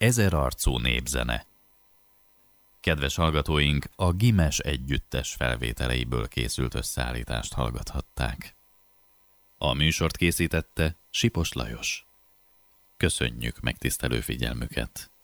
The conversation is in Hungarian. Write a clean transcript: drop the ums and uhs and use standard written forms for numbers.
Ezerarcú népzene. Kedves hallgatóink, a Gimes együttes felvételeiből készült összeállítást hallgathatták. A műsort készítette Sipos Lajos. Köszönjük megtisztelő figyelmüket!